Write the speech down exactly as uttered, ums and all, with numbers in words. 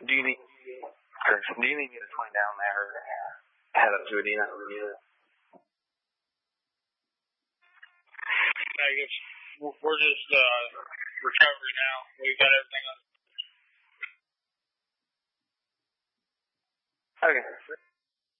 Do you need, or do you need me to swing down there or head up to Adina? I guess we're just uh, recovering now. We've got everything on. Okay.